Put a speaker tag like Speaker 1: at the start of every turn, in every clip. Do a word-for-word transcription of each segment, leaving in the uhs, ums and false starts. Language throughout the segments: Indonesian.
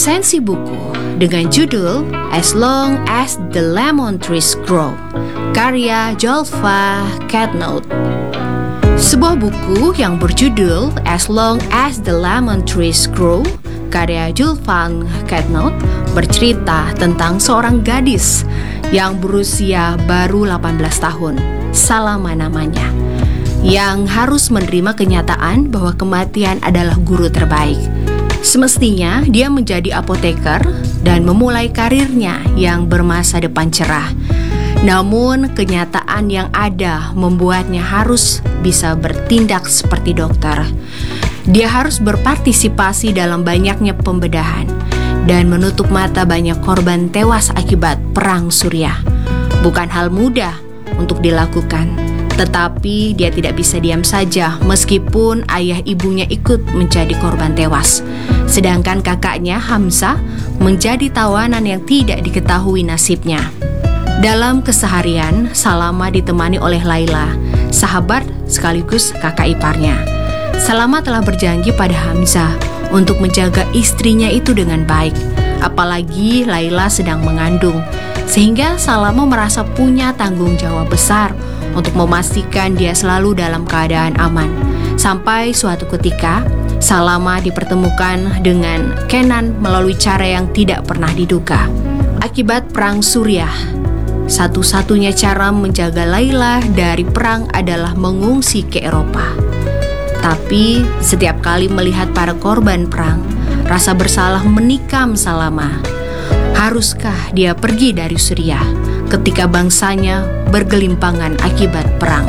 Speaker 1: resensi buku dengan judul As Long as the Lemon Trees Grow, karya Julfa Catnote. Sebuah buku yang berjudul As Long as the Lemon Trees Grow, karya Julfa Catnote, bercerita tentang seorang gadis yang berusia baru delapan belas tahun, Salama namanya, yang harus menerima kenyataan bahwa kematian adalah guru terbaik. Semestinya dia menjadi apoteker dan memulai karirnya yang bermasa depan cerah. Namun kenyataan yang ada membuatnya harus bisa bertindak seperti dokter. Dia harus berpartisipasi dalam banyaknya pembedahan dan menutup mata banyak korban tewas akibat perang Suriah. Bukan hal mudah untuk dilakukan, tetapi dia tidak bisa diam saja meskipun ayah ibunya ikut menjadi korban tewas. Sedangkan kakaknya Hamzah menjadi tawanan yang tidak diketahui nasibnya. Dalam keseharian, Salama ditemani oleh Laila, sahabat sekaligus kakak iparnya. Salama telah berjanji pada Hamzah untuk menjaga istrinya itu dengan baik, apalagi Laila sedang mengandung, sehingga Salama merasa punya tanggung jawab besar untuk memastikan dia selalu dalam keadaan aman. Sampai suatu ketika, Salama dipertemukan dengan Kenan melalui cara yang tidak pernah diduga. Akibat perang Suriah, satu-satunya cara menjaga Laila dari perang adalah mengungsi ke Eropa. Tapi setiap kali melihat para korban perang, rasa bersalah menikam Salama. Haruskah dia pergi dari Suriah ketika bangsanya bergelimpangan akibat perang?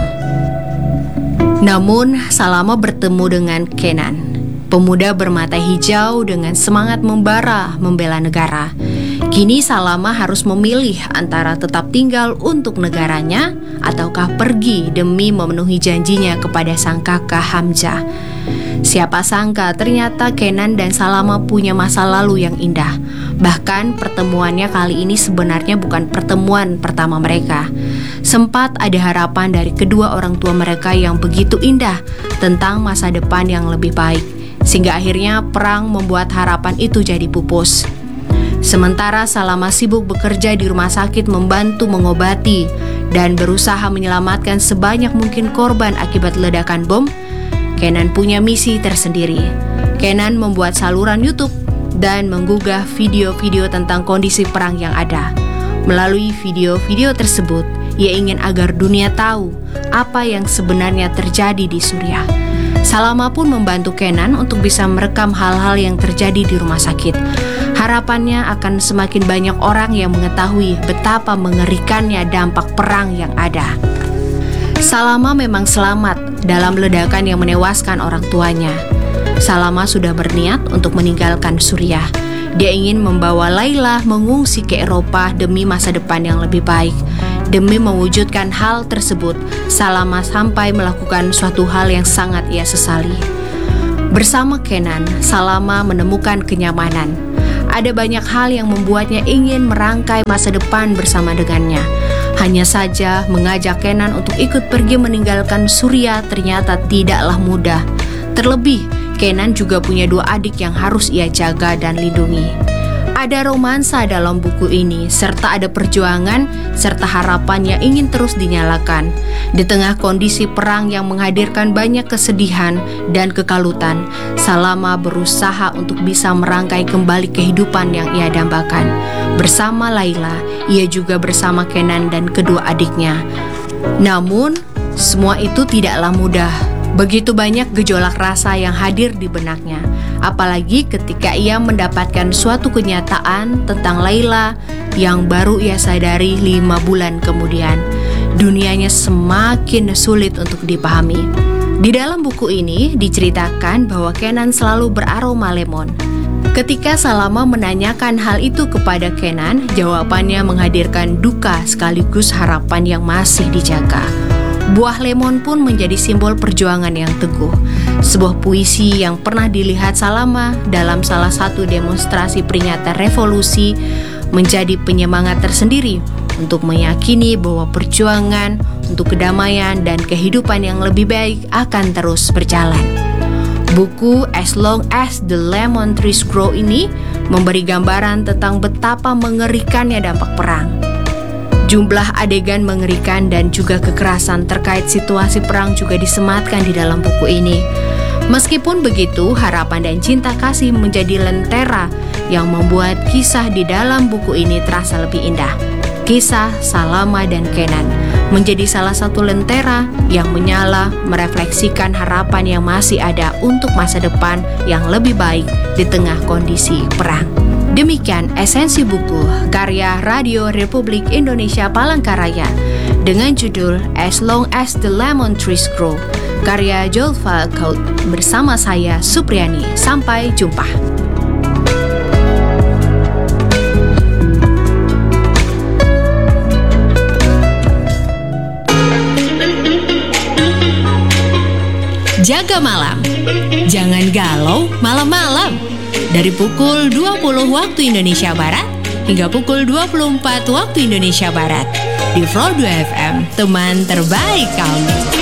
Speaker 1: Namun Salama bertemu dengan Kenan, pemuda bermata hijau dengan semangat membara membela negara. Kini Salama harus memilih antara tetap tinggal untuk negaranya ataukah pergi demi memenuhi janjinya kepada sang kakak Hamzah. Siapa sangka ternyata Kenan dan Salama punya masa lalu yang indah. Bahkan pertemuannya kali ini sebenarnya bukan pertemuan pertama mereka. Sempat ada harapan dari kedua orang tua mereka yang begitu indah tentang masa depan yang lebih baik, sehingga akhirnya perang membuat harapan itu jadi pupus. Sementara Salama sibuk bekerja di rumah sakit membantu mengobati dan berusaha menyelamatkan sebanyak mungkin korban akibat ledakan bom, Kenan punya misi tersendiri. Kenan membuat saluran YouTube dan menggugah video-video tentang kondisi perang yang ada. Melalui video-video tersebut, ia ingin agar dunia tahu apa yang sebenarnya terjadi di Suriah. Salama pun membantu Kenan untuk bisa merekam hal-hal yang terjadi di rumah sakit. Harapannya akan semakin banyak orang yang mengetahui betapa mengerikannya dampak perang yang ada. Salama memang selamat dalam ledakan yang menewaskan orang tuanya. Salama sudah berniat untuk meninggalkan Suriah. Dia ingin membawa Laila mengungsi ke Eropa demi masa depan yang lebih baik. Demi mewujudkan hal tersebut, Salama sampai melakukan suatu hal yang sangat ia sesali. Bersama Kenan, Salama menemukan kenyamanan. Ada banyak hal yang membuatnya ingin merangkai masa depan bersama dengannya. Hanya saja mengajak Kenan untuk ikut pergi meninggalkan Suriah ternyata tidaklah mudah. Terlebih, Kenan juga punya dua adik yang harus ia jaga dan lindungi. Ada romansa dalam buku ini, serta ada perjuangan, serta harapan yang ingin terus dinyalakan. Di tengah kondisi perang yang menghadirkan banyak kesedihan dan kekalutan, Salama berusaha untuk bisa merangkai kembali kehidupan yang ia dambakan. Bersama Laila, ia juga bersama Kenan dan kedua adiknya. Namun, semua itu tidaklah mudah. Begitu banyak gejolak rasa yang hadir di benaknya, apalagi ketika ia mendapatkan suatu kenyataan tentang Laila yang baru ia sadari lima bulan kemudian. Dunianya semakin sulit untuk dipahami. Di dalam buku ini diceritakan bahwa Kenan selalu beraroma lemon. Ketika Salama menanyakan hal itu kepada Kenan, jawabannya menghadirkan duka sekaligus harapan yang masih dijaga. Buah lemon pun menjadi simbol perjuangan yang teguh. Sebuah puisi yang pernah dilihat Salama dalam salah satu demonstrasi peringatan revolusi menjadi penyemangat tersendiri untuk meyakini bahwa perjuangan untuk kedamaian dan kehidupan yang lebih baik akan terus berjalan. Buku As Long as the Lemon Trees Grow ini memberi gambaran tentang betapa mengerikannya dampak perang. Jumlah adegan mengerikan dan juga kekerasan terkait situasi perang juga disematkan di dalam buku ini. Meskipun begitu, harapan dan cinta kasih menjadi lentera yang membuat kisah di dalam buku ini terasa lebih indah. Kisah Salama dan Kenan menjadi salah satu lentera yang menyala, merefleksikan harapan yang masih ada untuk masa depan yang lebih baik di tengah kondisi perang. Demikian esensi buku karya Radio Republik Indonesia Palangkaraya dengan judul As Long as the Lemon Trees Grow, karya Joel Foucault, bersama saya Supriyani. Sampai jumpa. Jaga malam, jangan galau malam-malam. Dari pukul dua puluh waktu Indonesia Barat hingga pukul dua puluh empat waktu Indonesia Barat di Flow dua F M, teman terbaik kamu.